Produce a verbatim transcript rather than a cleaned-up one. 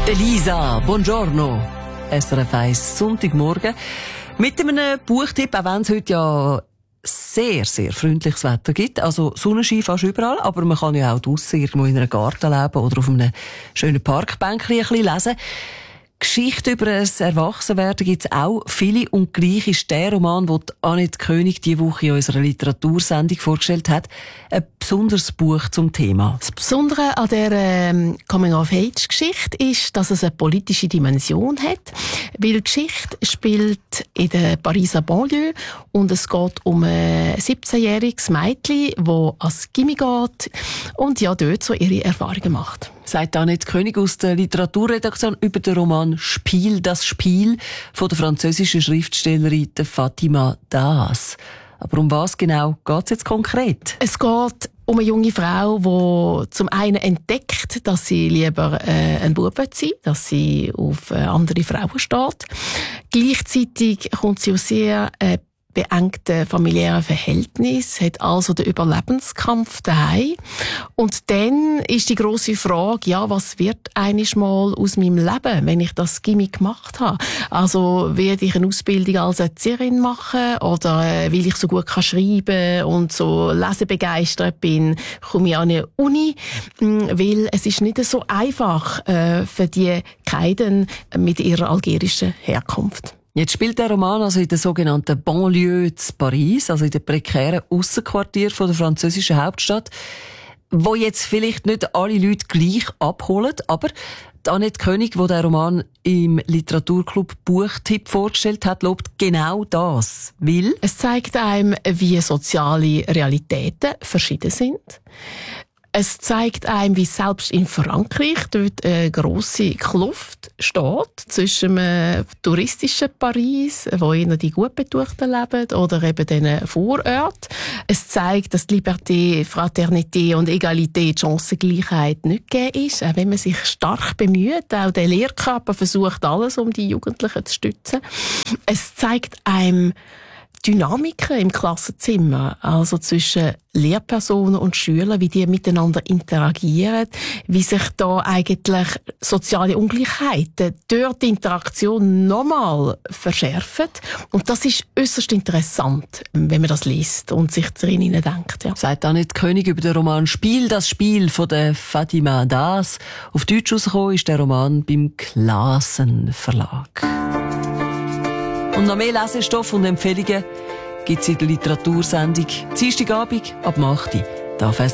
Elisa, buongiorno. S R F eins Sonntagmorgen. Mit einem Buchtipp, auch wenn es heute ja sehr, sehr freundliches Wetter gibt. Also Sonnenschein fast überall, aber man kann ja auch draussen irgendwo in einem Garten leben oder auf einem schönen Parkbänkchen ein bisschen lesen. Geschichte über ein Erwachsenwerden gibt es auch viele und gleich ist der Roman, den Annette König diese Woche in unserer Literatursendung vorgestellt hat, ein besonderes Buch zum Thema. Das Besondere an dieser ähm, Coming-of-Age-Geschichte ist, dass es eine politische Dimension hat, weil die Geschichte spielt in der Pariser Banlieue und es geht um ein siebzehnjähriges Mädchen, das ans Gimmi geht und ja dort so ihre Erfahrungen macht. Sagt Annette König aus der Literaturredaktion über den Roman «Spiel, das Spiel» von der französischen Schriftstellerin Fatima Das. Aber um was genau geht es jetzt konkret? Es geht um eine junge Frau, die zum einen entdeckt, dass sie lieber äh, ein Bub sein will, dass sie auf äh, andere Frauen steht. Gleichzeitig kommt sie aus sehr äh, beengten familiären Verhältnis, hat also den Überlebenskampf daheim. Und dann ist die grosse Frage, ja, was wird einiges mal aus meinem Leben, wenn ich das Gimmi gemacht habe? Also, werde ich eine Ausbildung als Erzieherin machen oder äh, weil ich so gut kann schreiben und so lesebegeistert bin, komme ich an eine Uni, weil es ist nicht so einfach äh, für die Kaiden mit ihrer algerischen Herkunft. Jetzt spielt der Roman also in der sogenannten Banlieue zu Paris, also in den prekären Aussenquartier von der französischen Hauptstadt, wo jetzt vielleicht nicht alle Leute gleich abholen, aber die Annette König, die den Roman im Literaturclub Buchtipp vorgestellt hat, lobt genau das. Weil es zeigt einem, wie soziale Realitäten verschieden sind. Es zeigt einem, wie selbst in Frankreich dort eine grosse Kluft steht zwischen einem touristischen Paris, wo eher die gut Betuchten leben, oder eben diesen Vororten. Es zeigt, dass die Liberté, Fraternité und Egalité, die Chancengleichheit nicht gegeben ist, auch wenn man sich stark bemüht. Auch der Lehrkörper versucht alles, um die Jugendlichen zu stützen. Es zeigt einem Dynamiken im Klassenzimmer, also zwischen Lehrpersonen und Schülern, wie die miteinander interagieren, wie sich da eigentlich soziale Ungleichheiten durch die Interaktion nochmal verschärfen. Und das ist äußerst interessant, wenn man das liest und sich darin hineindenkt. Ja. Sagt Annette König über den Roman «Spiel, das Spiel» von der Fatima Das. Auf Deutsch rausgekommen ist der Roman beim Glasen Verlag. Und noch mehr Lesestoff und Empfehlungen gibt es in der Literatursendung Dienstagabend ab acht Uhr.